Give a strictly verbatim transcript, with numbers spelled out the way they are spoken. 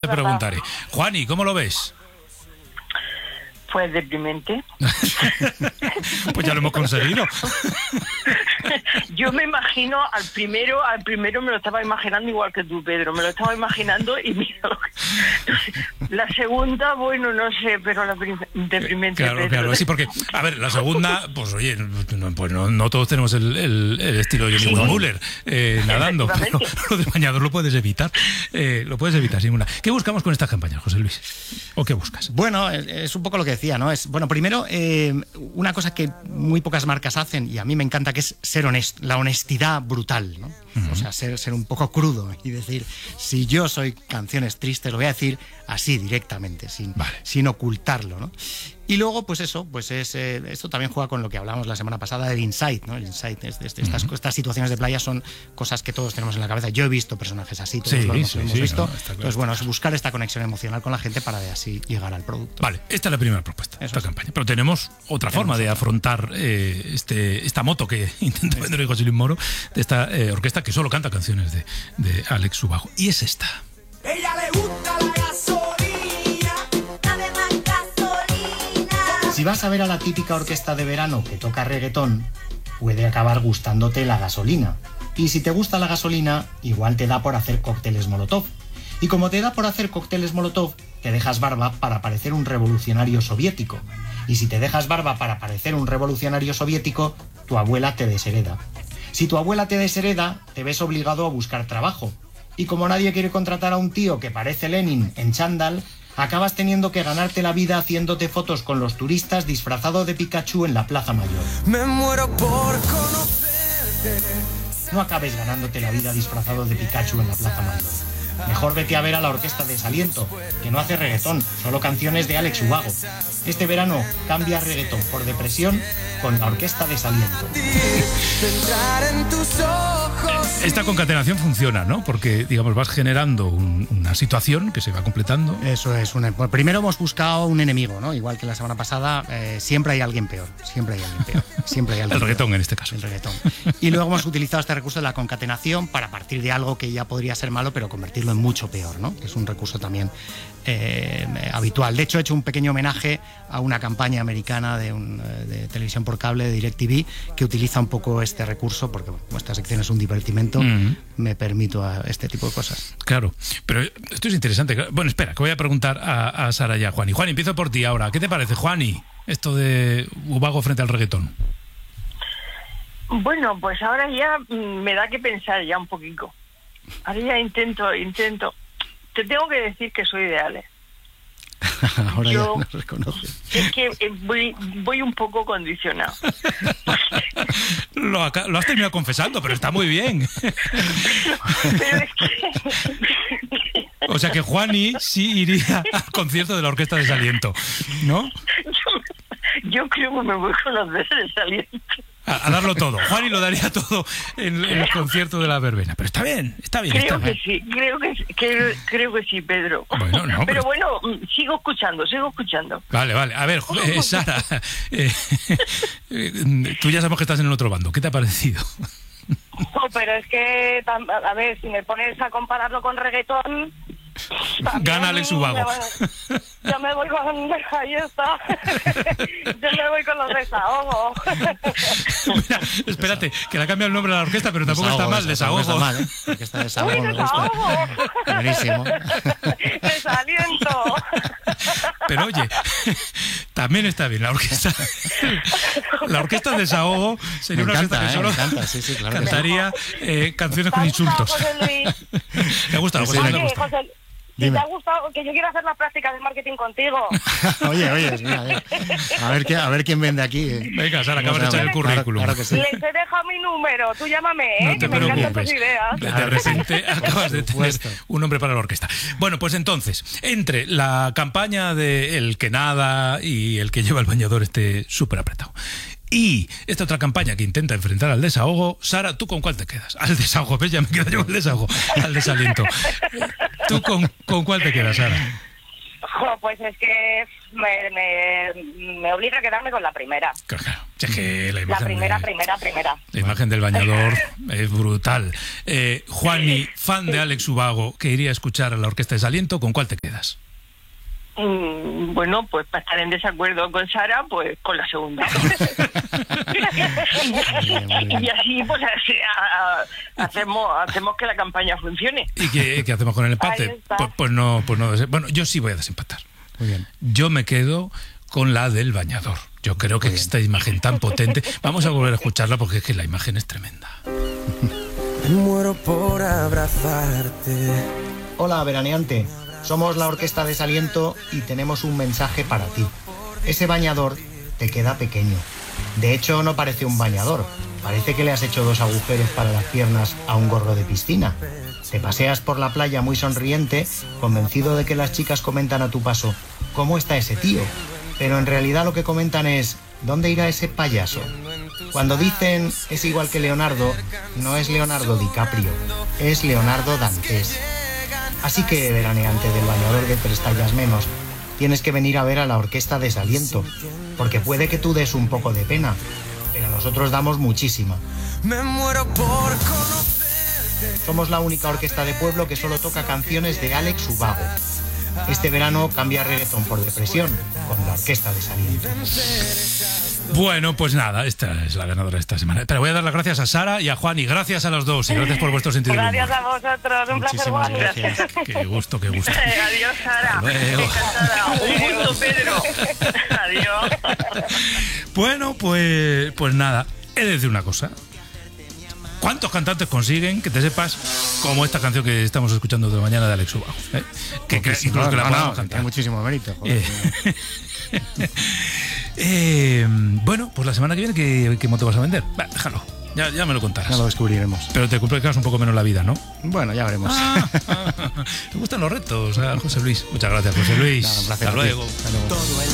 preguntaré. Juani, ¿cómo lo ves? Pues deprimente. Pues ya lo hemos conseguido. Yo me imagino al primero, al primero me lo estaba imaginando igual que tú, Pedro, me lo estaba imaginando y mira lo que... La segunda, bueno, no sé, pero la prim... deprimente. Claro, Pedro. claro, sí, porque, a ver, la segunda, pues oye, no, pues no, no todos tenemos el, el, el estilo de Johnny sí. Muller eh, nadando, pero lo de bañador lo puedes evitar, eh, lo puedes evitar, sin ninguna. ¿Qué buscamos con esta campaña, José Luis? ¿O qué buscas? Bueno, es un poco lo que decía, ¿no? Es, bueno, primero, eh, una cosa que muy pocas marcas hacen, y a mí me encanta, que es ser honesto, la honestidad brutal, ¿no? Uh-huh. O sea, ser, ser un poco crudo y decir, si yo soy canciones tristes, lo voy a decir así directamente, sin, vale. sin ocultarlo, ¿no? Y luego, pues eso, pues es eh, esto también juega con lo que hablábamos la semana pasada del insight, ¿no? El insight, es, es, estas, uh-huh. estas situaciones de playa son cosas que todos tenemos en la cabeza. Yo he visto personajes así, todos sí, lo hemos, sí, lo hemos sí, visto. No, claro. Entonces, bueno, es buscar esta conexión emocional con la gente para de así llegar al producto. Vale, esta es la primera propuesta de esta es. campaña. Pero tenemos otra tenemos forma de afrontar eh, este, esta moto que intenta vender José Luis Moro, de esta eh, orquesta que solo canta canciones de, de Alex Ubago. Y es esta. Ella le gusta la gasolina, dame más gasolina. Si vas a ver a la típica orquesta de verano que toca reggaetón, puede acabar gustándote la gasolina. Y si te gusta la gasolina, igual te da por hacer cócteles Molotov. Y como te da por hacer cócteles Molotov, te dejas barba para parecer un revolucionario soviético. Y si te dejas barba para parecer un revolucionario soviético, tu abuela te deshereda. Si tu abuela te deshereda, te ves obligado a buscar trabajo. Y como nadie quiere contratar a un tío que parece Lenin en chándal, acabas teniendo que ganarte la vida haciéndote fotos con los turistas disfrazado de Pikachu en la Plaza Mayor. Me muero por conocerte. No acabes ganándote la vida disfrazado de Pikachu en la Plaza Mayor. Mejor vete a ver a la Orquesta Desaliento, que no hace reggaetón, solo canciones de Alex Ubago. Este verano cambia reggaetón por depresión con la Orquesta Desaliento. Esta concatenación funciona, ¿no? Porque, digamos, vas generando un, una situación que se va completando. Eso es. Una, bueno, primero hemos buscado un enemigo, ¿no? Igual que la semana pasada, eh, siempre hay alguien peor. Siempre hay alguien peor. Siempre hay alguien El reggaetón peor. en este caso. El reggaetón. Y luego hemos utilizado este recurso de la concatenación para partir de algo que ya podría ser malo, pero convertirlo en mucho peor, ¿no? Que es un recurso también eh, habitual. De hecho, he hecho un pequeño homenaje a una campaña americana de, un, de televisión por cable, de DirecTV, que utiliza un poco este recurso, porque bueno, esta sección es un divertimento, mm. me permito a este tipo de cosas. Claro, pero esto es interesante. Bueno, espera, que voy a preguntar a, a Sara y a Juani. Juani, empiezo por ti ahora. ¿Qué te parece, Juani, esto de Ubago frente al reggaetón? Bueno, pues ahora ya me da que pensar ya un poquito. Ahora ya intento, intento. Te tengo que decir que soy de Alex. Ahora Yo, ya lo reconoces. Es que voy, voy un poco condicionado. Lo, acá, lo has terminado confesando, pero está muy bien. Pero es que... O sea que Juani sí iría al concierto de la Orquesta Desaliento, ¿no? Yo, yo creo que me voy con los de Desaliento. A, a darlo todo. Juani lo daría todo en, en el concierto de la verbena. Pero está bien, está bien. Creo está que bien. sí, creo que, creo, creo que sí, Pedro. Bueno, no, pero, pero bueno, sigo escuchando, sigo escuchando. Vale, vale. A ver, eh, Sara, eh, eh, tú ya sabemos que estás en el otro bando. ¿Qué te ha parecido? No, pero es que, a ver, si me pones a compararlo con reggaetón... Gana Alex Ubago. Yo me voy con... Ahí está. Yo me voy con los desahogos. Mira, espérate, que le ha cambiado el nombre a la orquesta, pero tampoco desahogo, está mal, desahogo. No está mal, ¿eh? Orquesta de desahogo. ¡Uy, desahogo! Buenísimo. Desaliento. Pero oye, también está bien la orquesta. La orquesta de desahogo sería me una encanta, orquesta que eh, solo me encanta, sí, sí, claro cantaría eh, canciones con insultos. José Luis? ¿Te ha gustado? Sí, José, sí, ¿te ha Oye, gustado? José, si Dime. te ha gustado, que yo quiero hacer las prácticas de marketing contigo. Oye, oye, mira, mira. A ver, qué, a ver quién vende aquí. ¿eh? Venga, Sara, acabas de Vamos a echar el ver. currículum. Claro, claro que sí. Les he dejado mi número, tú llámame, ¿eh? No te que me encantan preocupes. tus ideas. De repente acabas de tener supuesto. un nombre para la orquesta. Bueno, pues entonces, entre la campaña de el que nada y el que lleva el bañador esté súper apretado, y esta otra campaña que intenta enfrentar al desahogo, Sara, ¿tú con cuál te quedas? Al desahogo, ¿ves? Ya me quedo yo con el desahogo, al desaliento. ¿Tú con, con cuál te quedas, Sara? Jo, pues es que me, me, me obliga a quedarme con la primera. Claro, claro. Si es que la La imagen, primera, de- primera, primera. la imagen del bañador es brutal. Eh, Juani, fan de Alex Ubago, que iría a escuchar a la Orquesta de Desaliento, ¿con cuál te quedas? Mm, bueno, pues para estar en desacuerdo con Sara, pues con la segunda. Y así, pues así, a- a- hacemos, hacemos que la campaña funcione. ¿Y qué, qué hacemos con el Ahí empate? está. Pues, pues no, pues no. Bueno, yo sí voy a desempatar. Muy bien. Yo me quedo con la del bañador. Yo creo que esta imagen tan potente. Vamos a volver a escucharla porque es que la imagen es tremenda. Me muero por abrazarte. Hola, veraneante. Somos la Orquesta Desaliento y tenemos un mensaje para ti. Ese bañador te queda pequeño. De hecho, no parece un bañador. Parece que le has hecho dos agujeros para las piernas a un gorro de piscina. Te paseas por la playa muy sonriente, convencido de que las chicas comentan a tu paso: ¿cómo está ese tío? Pero en realidad lo que comentan es: ¿dónde irá ese payaso? Cuando dicen es igual que Leonardo, no es Leonardo DiCaprio, es Leonardo Dantes. Así que, veraneante del bañador de tres tallas menos, tienes que venir a ver a la Orquesta Desaliento, porque puede que tú des un poco de pena, pero nosotros damos muchísima. Me muero por conocerte. Somos la única orquesta de pueblo que solo toca canciones de Alex Ubago. Este verano cambia reggaetón por depresión con la Orquesta Desaliento. Bueno, pues nada, esta es la ganadora de esta semana. Pero voy a dar las gracias a Sara y a Juan, y gracias a los dos, y gracias por vuestro sentido del Gracias humor. a vosotros, un placer, Muchísimas Juan. gracias. Qué gusto, qué gusto. Adiós, Sara. Hasta luego. Encantada. Un gusto, Pedro. Adiós. Bueno, pues, pues nada, he de decir una cosa. ¿Cuántos cantantes consiguen que te sepas como esta canción que estamos escuchando de mañana de Alex Ubago? ¿eh? Que, que Sí, incluso no, que la no, podamos no, cantar. tiene muchísimo mérito. Joder. Eh, eh, bueno, pues la semana que viene, ¿qué, qué moto vas a vender? Va, déjalo, ya, ya me lo contarás. Ya lo descubriremos. Pero te complicas un poco menos la vida, ¿no? Bueno, ya veremos. Ah, ah, ah. ¿Te gustan los retos, ah, José Luis? Muchas gracias, José Luis. Nada, un placer Hasta a ti. luego. Hasta luego.